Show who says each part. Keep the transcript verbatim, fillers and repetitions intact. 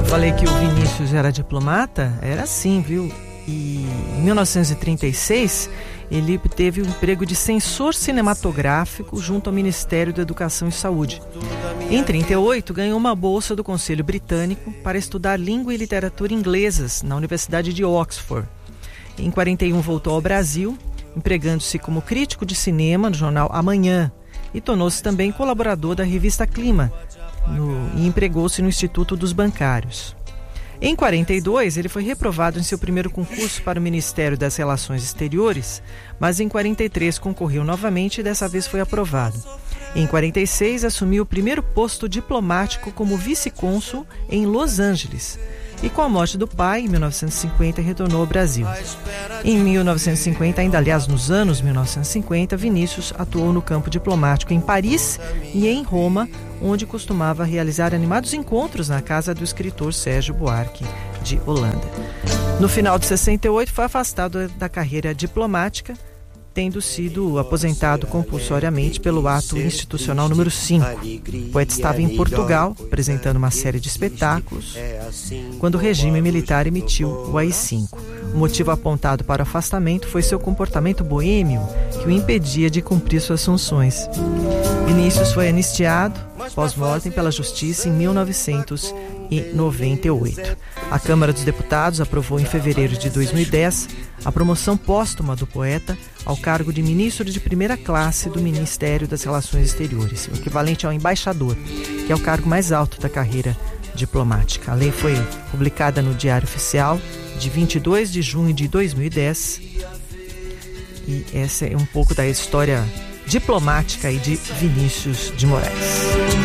Speaker 1: Falei que o Vinícius era diplomata, era assim, viu? E em mil novecentos e trinta e seis, ele teve o emprego de censor cinematográfico junto ao Ministério da Educação e Saúde. Em trinta e oito, ganhou uma bolsa do Conselho Britânico para estudar língua e literatura inglesas na Universidade de Oxford. Em quarenta e um, voltou ao Brasil, empregando-se como crítico de cinema no jornal Amanhã, e tornou-se também colaborador da revista Clima, no, e empregou-se no Instituto dos Bancários. Em quarenta e dois, ele foi reprovado em seu primeiro concurso para o Ministério das Relações Exteriores, mas em quarenta e três concorreu novamente e dessa vez foi aprovado. Em quarenta e seis, assumiu o primeiro posto diplomático como vice-cônsul em Los Angeles. E com a morte do pai, em mil novecentos e cinquenta, retornou ao Brasil. Em mil novecentos e cinquenta, ainda aliás nos anos mil novecentos e cinquenta, Vinícius atuou no campo diplomático em Paris e em Roma, onde costumava realizar animados encontros na casa do escritor Sérgio Buarque de Holanda. No final de sessenta e oito, foi afastado da carreira diplomática, tendo sido aposentado compulsoriamente pelo ato institucional número cinco. O poeta estava em Portugal, apresentando uma série de espetáculos, quando o regime militar emitiu o A I cinco. O motivo apontado para o afastamento foi seu comportamento boêmio, que o impedia de cumprir suas funções. Vinícius foi anistiado, pós-mortem, pela Justiça em mil novecentos e noventa e oito. A Câmara dos Deputados aprovou em fevereiro de dois mil e dez a promoção póstuma do poeta ao cargo de ministro de primeira classe do Ministério das Relações Exteriores, o equivalente ao embaixador, que é o cargo mais alto da carreira diplomática. A lei foi publicada no Diário Oficial de vinte e dois de junho de dois mil e dez e essa é um pouco da história diplomática aí de Vinícius de Moraes.